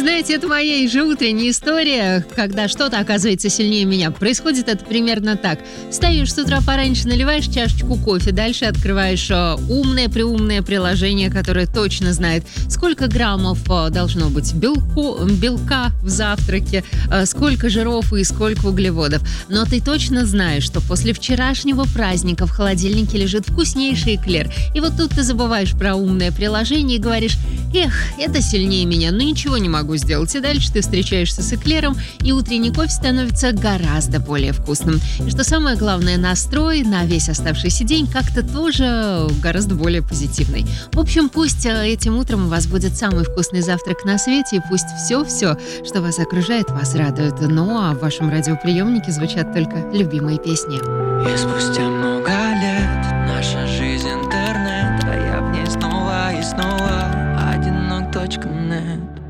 знаете, это моя ежеутренняя история, когда что-то оказывается сильнее меня. Происходит это примерно так. Встаешь с утра пораньше, наливаешь чашечку кофе, дальше открываешь умное-преумное приложение, которое точно знает, сколько граммов должно быть белка в завтраке, сколько жиров и сколько углеводов. Но ты точно знаешь, что после вчерашнего праздника в холодильнике лежит вкуснейший эклер. И вот тут ты забываешь про умное приложение и говоришь: эх, это сильнее меня, но ничего не могу сделать. И дальше ты встречаешься с эклером, и утренний кофе становится гораздо более вкусным. И что самое главное, настрой на весь оставшийся день как-то тоже гораздо более позитивный. В общем, пусть этим утром у вас будет самый вкусный завтрак на свете, и пусть все-все, что вас окружает, вас радует. Ну а в вашем радиоприемнике звучат только любимые песни. И спустя много лет наша жизнь интернет, а я в ней снова и снова одинок.нет.